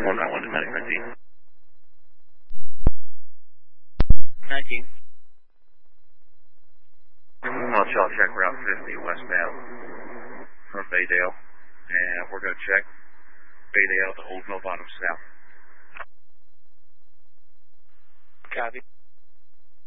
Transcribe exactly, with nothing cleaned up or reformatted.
one nine one to medic nineteen. nineteen. I'll shot check Route fifty westbound from Baydale. And we're going to check Baydale to Old Mill Bottom south. Copy.